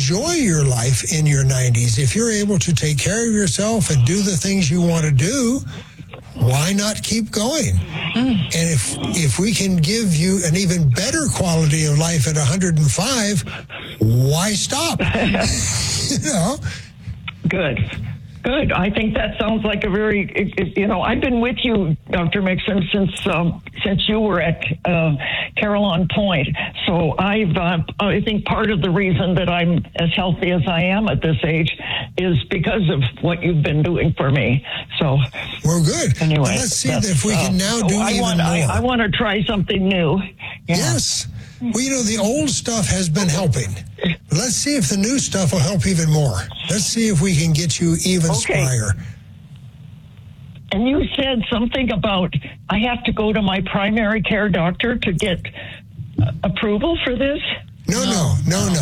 enjoy your life in your 90s, if you're able to take care of yourself and do the things you want to do, why not keep going? And if we can give you an even better quality of life at 105, why stop? Good. I think that sounds like a very, I've been with you, Dr. Mixon, since you were at Carillon Point. So I think part of the reason that I'm as healthy as I am at this age is because of what you've been doing for me. So we're good. Anyway, well, let's see if we can now do even more. I want to try something new. Yeah. Yes. Well, the old stuff has been helping. Let's see if the new stuff will help even more. Let's see if we can get you even stronger. And you said something about I have to go to my primary care doctor to get approval for this? No.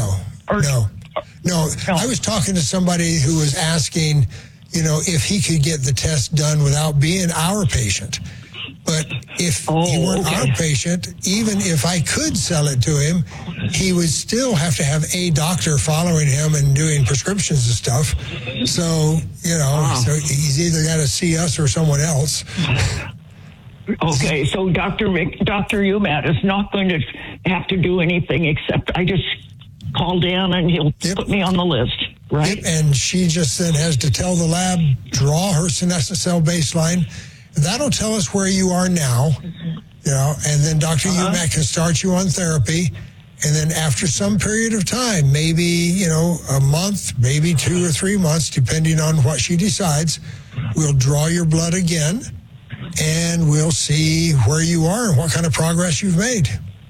I was talking to somebody who was asking, if he could get the test done without being our patient. But if he weren't our patient, even if I could sell it to him, he would still have to have a doctor following him and doing prescriptions and stuff. So, so he's either got to see us or someone else. Okay, so Dr. Umat is not going to have to do anything except I just call Dan and he'll put me on the list, right? Yep. And she just then has to tell the lab, draw her senescent cell baseline. That'll tell us where you are now, and then Dr. Umat can start you on therapy. And then after some period of time, maybe, a month, maybe 2 or 3 months, depending on what she decides, we'll draw your blood again and we'll see where you are and what kind of progress you've made.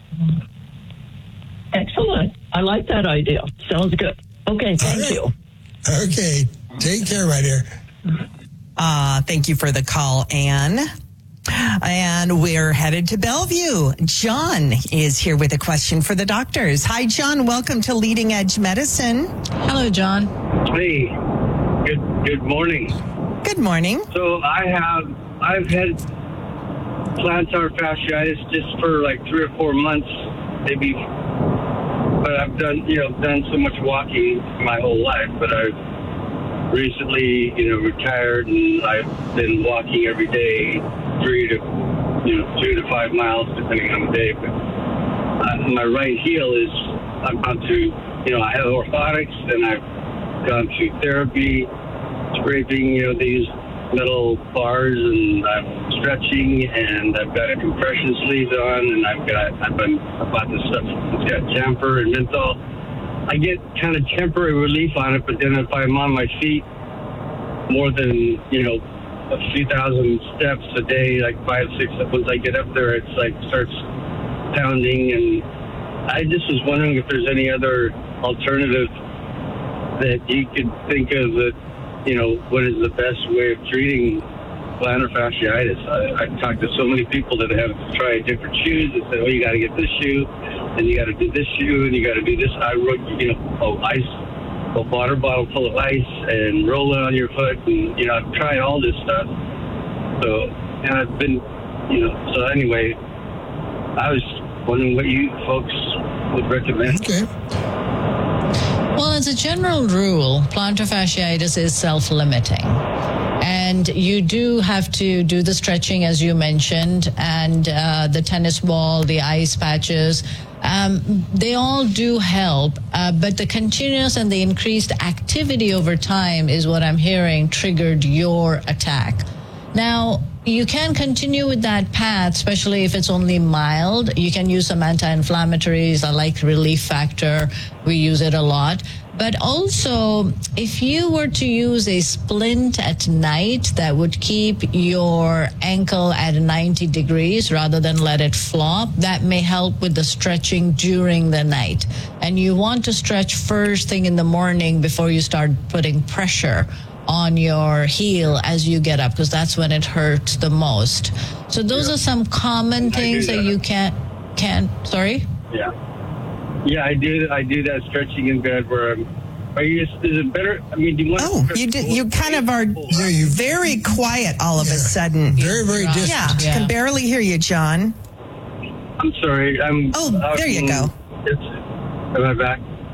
Excellent. I like that idea. Sounds good. Okay, thank you. Okay, take care, my dear. Thank you for the call, Anne. And we're headed to Bellevue. John is here with a question for the doctors. Hi, John. Welcome to Leading Edge Medicine. Hello, John. Hey. Good morning. Good morning. So I've had plantar fasciitis just for like 3 or 4 months, maybe. But I've done so much walking my whole life, but I've recently, retired, and I've been walking every day, 2 to 5 miles, depending on the day. But my right heel I've gone to, I have orthotics, and I've gone to therapy, scraping, these metal bars, and I'm stretching, and I've got a compression sleeve on, and I bought this stuff. It's got camphor and menthol. I get kind of temporary relief on it, but then if I'm on my feet more than, a few thousand steps a day, like 5, 6, once I get up there, it's like starts pounding. And I just was wondering if there's any other alternative that you could think of that, what is the best way of treating plantar fasciitis. I talked to so many people that have tried different shoes and said, oh, you got to get this shoe, and you got to do this shoe, and you got to do this. I wrote, a water bottle full of ice and roll it on your foot, and, I've tried all this stuff. So, and I've been, so anyway, I was wondering what you folks would recommend. Okay. Well, as a general rule, plantar fasciitis is self-limiting. And you do have to do the stretching, as you mentioned, and the tennis ball, the ice patches. They all do help, but the continuous and the increased activity over time is what I'm hearing triggered your attack. Now, you can continue with that path, especially if it's only mild. You can use some anti-inflammatories. I like Relief Factor. We use it a lot. But also, if you were to use a splint at night that would keep your ankle at 90 degrees rather than let it flop, that may help with the stretching during the night. And you want to stretch first thing in the morning before you start putting pressure on your heel as you get up, because that's when it hurts the most. So those are some common things that you can't, sorry? Yeah, I do that stretching in bed where is it better? I mean, do you want you kind of are very quiet all of a sudden. Very, very distant. Yeah, can barely hear you, John. I'm sorry. there you go. Am I back?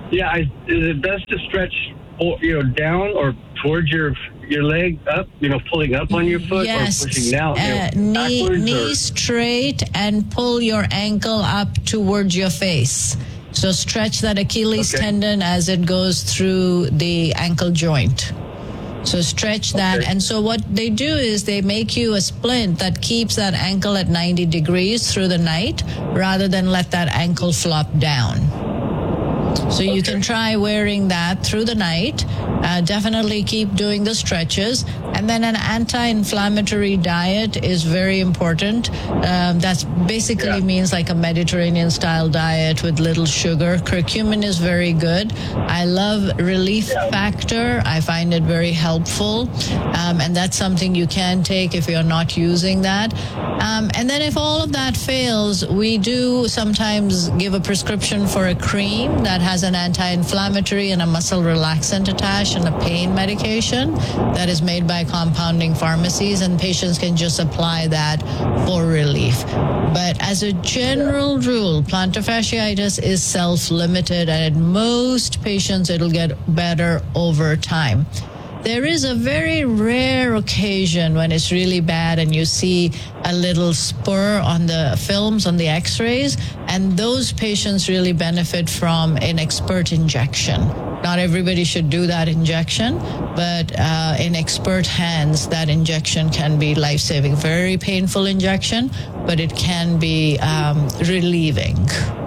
is it best to stretch, down or towards your leg up, pulling up on your foot, yes. or pushing down? Knee straight and pull your ankle up towards your face. So stretch that Achilles tendon as it goes through the ankle joint. So stretch that. And so what they do is they make you a splint that keeps that ankle at 90 degrees through the night rather than let that ankle flop down. So you can try wearing that through the night. Definitely keep doing the stretches. And then an anti-inflammatory diet is very important. That basically means like a Mediterranean-style diet with little sugar. Curcumin is very good. I love Relief Factor. I find it very helpful. And that's something you can take if you're not using that. And then if all of that fails, we do sometimes give a prescription for a cream that has an anti-inflammatory and a muscle relaxant attached and a pain medication that is made by compounding pharmacies, and patients can just apply that for relief. But as a general rule, plantar fasciitis is self-limited, and in most patients it'll get better over time. There is a very rare occasion when it's really bad and you see a little spur on the films, on the x-rays, and those patients really benefit from an expert injection. Not everybody should do that injection, but in expert hands, that injection can be life-saving. Very painful injection, but it can be relieving.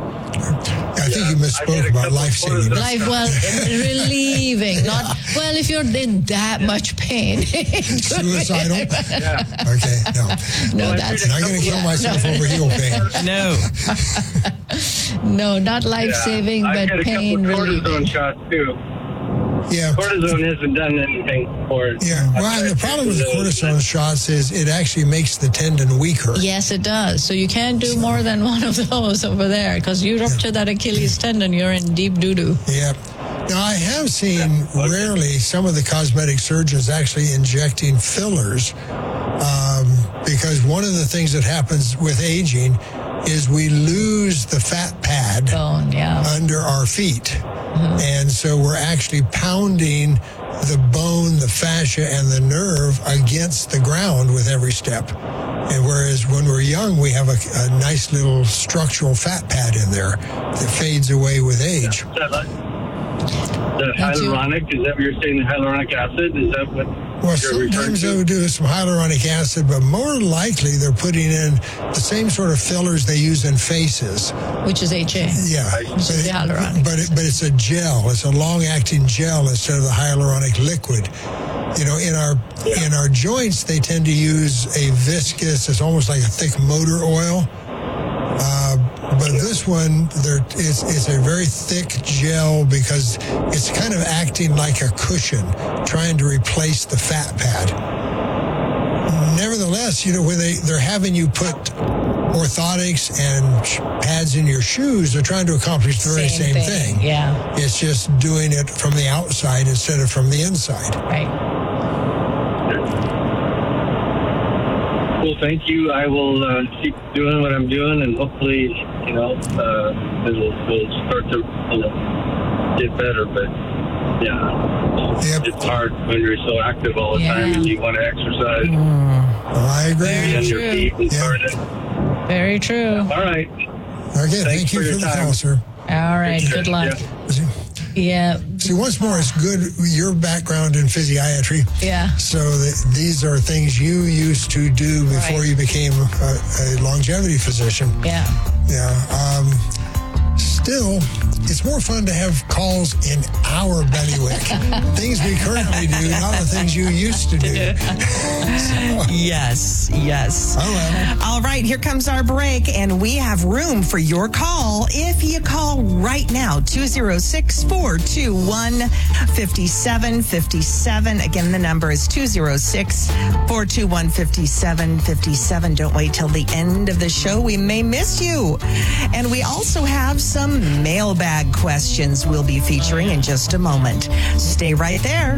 I think you misspoke about life-saving. Relieving. Not, well, if you're in that much pain. Suicidal? Okay, no. That's not going to kill myself over heel pain. No. No, not life-saving, but pain relieving. Cortisone shots, too. Yeah. Cortisone hasn't done anything for it. Yeah. Well, the problem with the cortisone shots is it actually makes the tendon weaker. Yes, it does. So you can't do more than one of those over there, because you rupture that Achilles tendon, you're in deep doo-doo. Yeah. Now, I have seen rarely some of the cosmetic surgeons actually injecting fillers because one of the things that happens with aging is we lose the fat pad under our feet. And so we're actually pounding the bone, the fascia, and the nerve against the ground with every step. And whereas when we're young, we have a nice little structural fat pad in there that fades away with age. The hyaluronic, is that what you're saying, the hyaluronic acid? Is that what you're referring sometimes to? they would do some hyaluronic acid, but more likely they're putting in the same sort of fillers they use in faces. Which is HA. Yeah. Which is the hyaluronic. But it's a gel. It's a long-acting gel instead of the hyaluronic liquid. You know, in our joints, they tend to use a viscous, it's almost like a thick motor oil. But this one, it's a very thick gel because it's kind of acting like a cushion, trying to replace the fat pad. Nevertheless, you know, when they're having you put orthotics and pads in your shoes, they're trying to accomplish the very same thing. Yeah. It's just doing it from the outside instead of from the inside. Right. Well, thank you. I will keep doing what I'm doing, and hopefully, it'll start to get better. But it's hard when you're so active all the time and you want to exercise. I agree. Very true. Your feet and Very true. All right. Okay, thank you for the call, sir. All right, good luck. Yeah. See, once more, it's good, your background in physiatry. Yeah. So these are things you used to do before you became a longevity physician. Yeah. Yeah. Still, it's more fun to have calls in our bailiwick. Things we currently do, not the things you used to do. Yes. All right, here comes our break, and we have room for your call. If you call right now, 206-421-5757. Again, the number is 206-421-5757. Don't wait till the end of the show. We may miss you. And we also have some mailbag questions we'll be featuring in just a moment. Stay right there.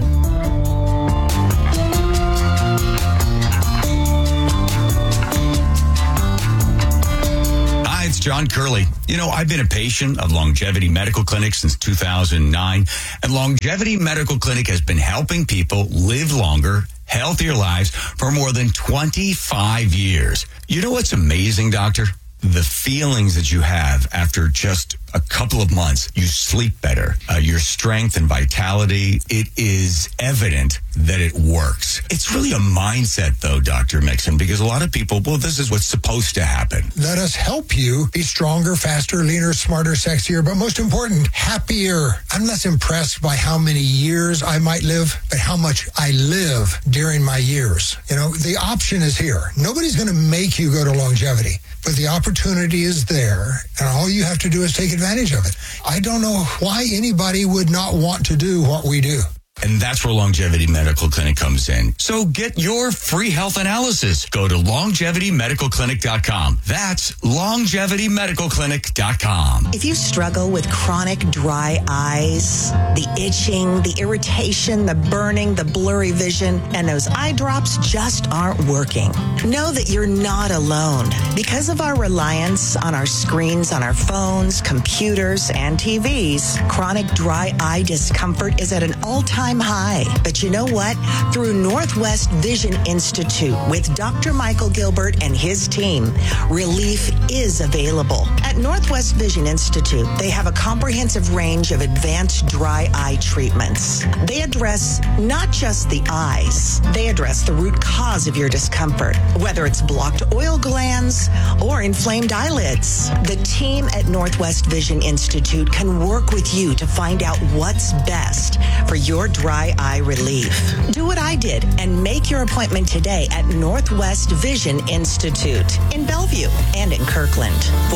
John Curley. You know, I've been a patient of Longevity Medical Clinic since 2009, and Longevity Medical Clinic has been helping people live longer, healthier lives for more than 25 years. You know what's amazing, doctor? The feelings that you have after just a couple of months. You sleep better. Your strength and vitality, it is evident that it works. It's really a mindset, though, Dr. Mixon, because a lot of people, well, this is what's supposed to happen. Let us help you be stronger, faster, leaner, smarter, sexier, but most important, happier. I'm less impressed by how many years I might live, but how much I live during my years. You know, the option is here. Nobody's going to make you go to longevity, but the opportunity is there, and all you have to do is take advantage of it. I don't know why anybody would not want to do what we do. And that's where Longevity Medical Clinic comes in. So get your free health analysis. Go to LongevityMedicalClinic.com. That's LongevityMedicalClinic.com. If you struggle with chronic dry eyes, the itching, the irritation, the burning, the blurry vision, and those eye drops just aren't working, know that you're not alone. Because of our reliance on our screens, on our phones, computers, and TVs, chronic dry eye discomfort is at an all-time high. But you know what? Through Northwest Vision Institute with Dr. Michael Gilbert and his team, relief is available. At Northwest Vision Institute, they have a comprehensive range of advanced dry eye treatments. They address not just the eyes, they address the root cause of your discomfort, whether it's blocked oil glands or inflamed eyelids. The team at Northwest Vision Institute can work with you to find out what's best for your dry eye relief. Do what I did and make your appointment today at Northwest Vision Institute in Bellevue and in Kirkland.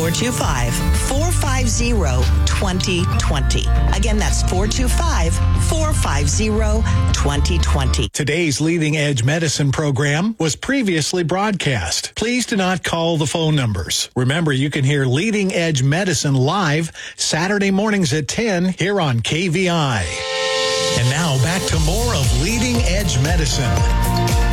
425-450-2020. Again, that's 425-450-2020. Today's Leading Edge Medicine program was previously broadcast. Please do not call the phone numbers. Remember, you can hear Leading Edge Medicine live Saturday mornings at 10 here on KVI. And now back to more of Leading Edge Medicine.